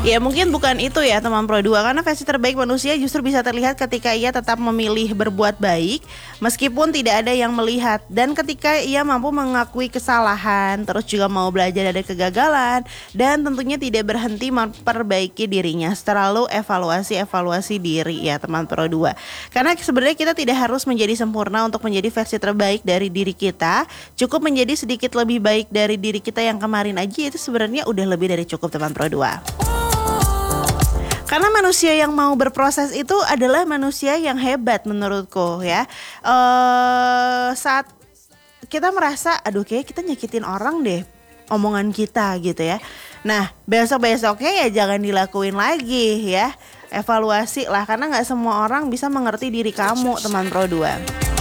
Ya mungkin bukan itu ya teman Pro 2, karena versi terbaik manusia justru bisa terlihat ketika ia tetap memilih berbuat baik meskipun tidak ada yang melihat, dan ketika ia mampu mengakui kesalahan, terus juga mau belajar dari kegagalan, dan tentunya tidak berhenti memperbaiki dirinya. Selalu evaluasi diri ya teman Pro 2. Karena sebenarnya kita tidak harus menjadi sempurna untuk menjadi versi terbaik dari diri kita. Cukup menjadi sedikit lebih baik dari diri kita yang kemarin aja, itu sebenarnya udah lebih dari cukup teman Pro 2. Karena manusia yang mau berproses itu adalah manusia yang hebat menurutku ya. Saat kita merasa, aduh kayak kita nyakitin orang deh, omongan kita gitu ya. Nah besok-besoknya ya jangan dilakuin lagi ya. Evaluasi lah, karena gak semua orang bisa mengerti diri kamu teman Pro 2.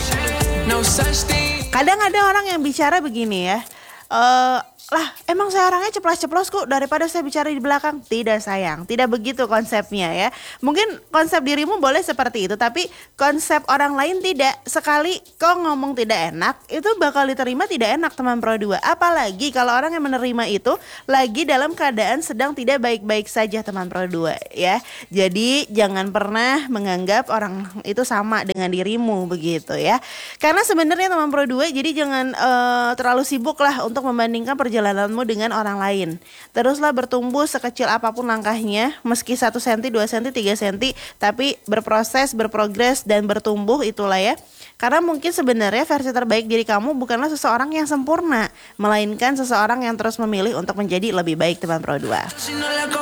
Kadang ada orang yang bicara begini ya, lah emang saya orangnya ceplos-ceplos kok, daripada saya bicara di belakang. Tidak sayang, tidak begitu konsepnya ya. Mungkin konsep dirimu boleh seperti itu, tapi konsep orang lain tidak. Sekali kau ngomong tidak enak, itu bakal diterima tidak enak teman Pro 2. Apalagi kalau orang yang menerima itu lagi dalam keadaan sedang tidak baik-baik saja teman Pro 2 ya. Jadi jangan pernah menganggap orang itu sama dengan dirimu begitu ya. Karena sebenarnya teman Pro 2, jadi jangan terlalu sibuk lah untuk membandingkan perjalananmu dengan orang lain. Teruslah bertumbuh sekecil apapun langkahnya, meski 1 cm, 2 cm, 3 cm, tapi berproses, berprogres, dan bertumbuh itulah ya. Karena mungkin sebenarnya versi terbaik diri kamu bukanlah seseorang yang sempurna, melainkan seseorang yang terus memilih untuk menjadi lebih baik teman Pro 2.